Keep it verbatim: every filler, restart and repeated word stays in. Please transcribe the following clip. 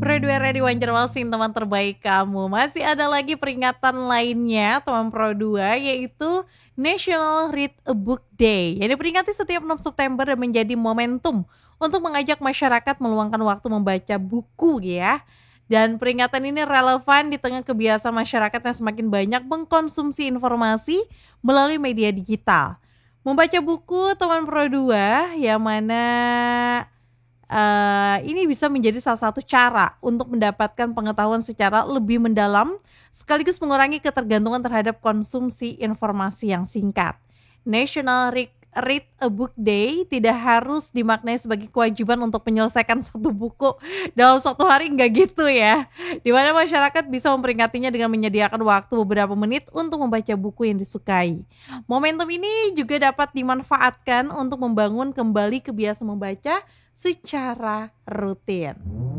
Pro dua Ready Banjarmasin teman terbaik kamu. Masih ada lagi peringatan lainnya teman Pro dua yaitu National Read a Book Day yang diperingati setiap enam September dan menjadi momentum untuk mengajak masyarakat meluangkan waktu membaca buku ya. Dan peringatan ini relevan di tengah kebiasaan masyarakat yang semakin banyak mengkonsumsi informasi melalui media digital. Membaca buku teman Pro dua yang mana Eee, ini bisa menjadi salah satu cara untuk mendapatkan pengetahuan secara lebih mendalam, sekaligus mengurangi ketergantungan terhadap konsumsi informasi yang singkat. National Read Read a Book Day tidak harus dimaknai sebagai kewajiban untuk menyelesaikan satu buku dalam satu hari, enggak gitu ya. Di mana masyarakat bisa memperingatinya dengan menyediakan waktu beberapa menit untuk membaca buku yang disukai. Momentum ini juga dapat dimanfaatkan untuk membangun kembali kebiasaan membaca secara rutin.